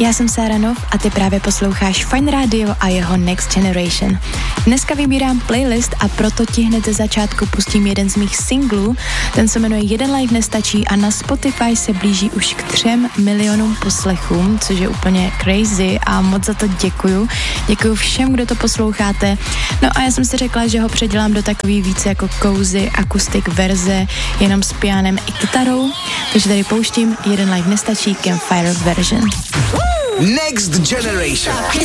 Já jsem Sára Nov a ty právě posloucháš Fajn Radio a jeho Next Generation. Dneska vybírám playlist a proto ti hned ze začátku pustím jeden z mých singlů. Ten se jmenuje Jeden like nestačí a na Spotify se blíží už k 3 milionům poslechům, což je úplně crazy a moc za to děkuju. Děkuju všem, kdo to posloucháte. No a já jsem si řekla, že ho předělám do takový více jako cozy, akustik verze, jenom s pianem i kytarou. Takže tady pouštím Jeden like nestačí Campfire version. Next Generation.